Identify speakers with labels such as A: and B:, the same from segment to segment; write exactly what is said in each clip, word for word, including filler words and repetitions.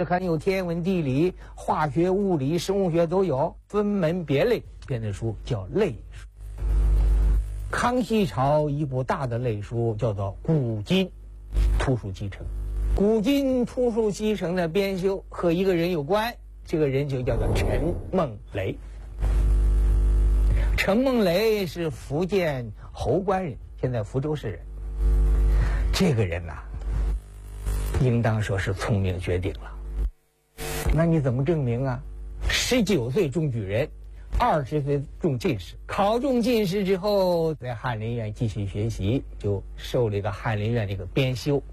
A: 得很，有天文地理、化学、物理、生物学都有，分门别类编的书叫类书。康熙朝一部大的类书叫做《古今图书集成》，《古今图书集成》的编修和一个人有关，这个人就叫做陈梦雷。陈梦雷是福建侯官人，现在福州市人。这个人呐、啊，应当说是聪明绝顶了。那你怎么证明啊？十九岁中举人，二十岁中进士，考中进士之后，在翰林院继续学习，就受了一个翰林院这个编修。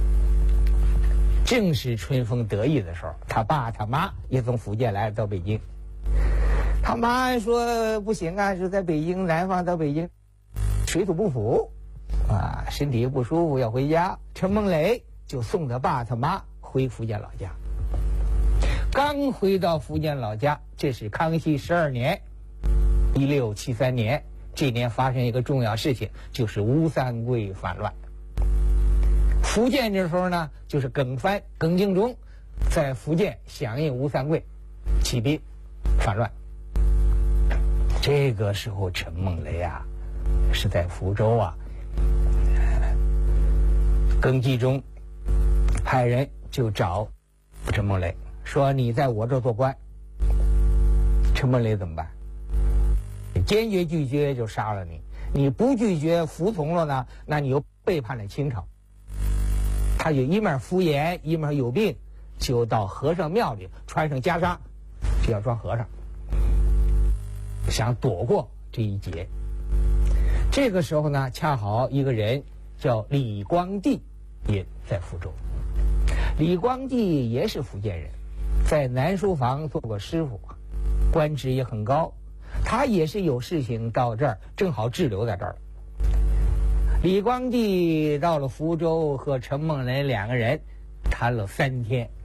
A: 正是春风得意的时候，他爸他妈也从福建来到北京。他妈说不行啊，是在北京南方到北京，水土不服，啊，身体也不舒服，要回家。陈梦雷就送他爸他妈回福建老家。刚回到福建老家，这是康熙十二年，一六七三年，这年发生一个重要事情，就是吴三桂反乱。福建这时候呢，就是耿藩耿精忠在福建响应吴三桂，起兵反乱。这个时候陈梦雷啊是在福州啊，耿继忠派人就找陈梦雷说，你在我这做官。陈梦雷怎么办？坚决拒绝就杀了你，你不拒绝服从了呢，那你又背叛了清朝。他就一面敷衍一面有病，就到和尚庙里穿上袈裟，就要装和尚，想躲过这一劫。这个时候呢，恰好一个人叫李光地也在福州。李光地也是福建人，在南书房做过师傅，官职也很高。他也是有事情到这儿，正好滞留在这儿。李光地到了福州，和陈梦雷两个人谈了三天，